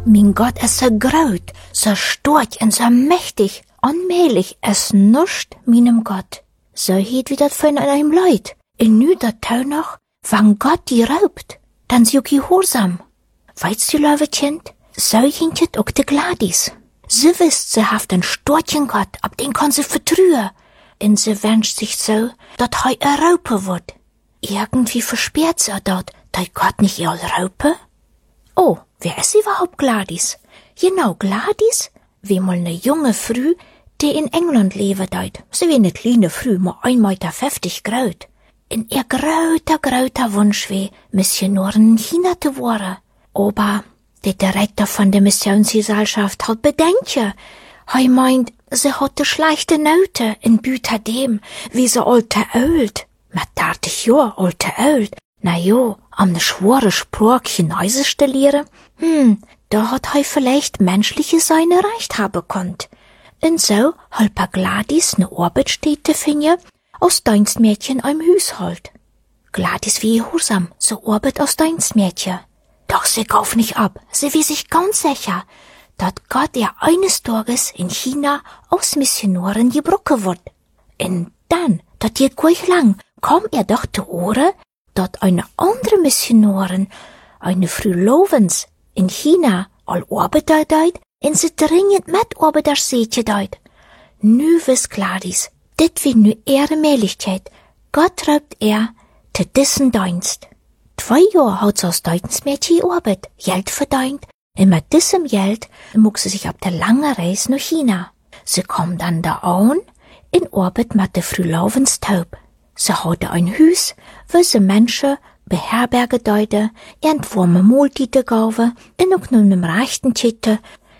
Mein Gott, es so groß, so stark und so mächtig, allmählich, es nuscht meinem Gott. So hiet wie dat von einem Leut. Und nu dat Tau noch, wann Gott die raubt, dann sie auch gehorsam. Weißt du, liebe Kind, so hintet auch de Gladys. Sie wisst, sie haft einen starken Gott, ab den kann sie vertrühen. Und sie wünscht sich so, dat hei raupen wird. Irgendwie versperrt sie dort, dat Gott nicht ihr raupe. Oh, wer ist überhaupt Gladys? Genau, Gladys, wie mal ne junge Frau, die in England leben deit. Sie wie ne kleine Frau, mal 1,50 Meter groß. In ihr gröter Wunsch wie, Missionarin in China zu werden. Aber der Direktor von der Missionsgesellschaft hat Bedenken. Er meint, sie hat de schlechte Note in Büter dem, wie sie alte Ölt. Mit 30 Jahr alte Ölt. Na jo, am ne schwere Sprache Chinesisch zu lehren, da hat er vielleicht menschliche Sein erreicht haben konnt. Und so halb Gladys ne Arbeitsstätte finden, als Dienstmädchen im Haushalt. Gladys wie gehorsam, so arbeit als Dienstmädchen. Doch sie kauf nicht ab, sie wie sich ganz sicher, dat Gott ihr eines Tages in China als Missionarin gebrochen wird. Und dann, dat geht gleich lang, kam ihr doch zu Ohren, dat eine andere Missionarin, eine Frau Lovens, in China all arbeitet deit, und sie dringend mitarbeiter sehtje deit. Nu wiss Gladys, dit wie nu ihre Möglichkeit. Gott raubt zu diesen Dienst. 2 Jahre hat sie als Dienstmädchen gearbeitet, Geld verdient, und mit diesem Geld mag sie sich auf der lange Reise nach China. Sie kommt dann da an, in Arbeit mit der Frau Lovens Taub. Sie hatte ein Haus, wo sie Menschen beherbergen deuten, und warme Mahlzeiten gaven, und auch nur einem rechten Titel,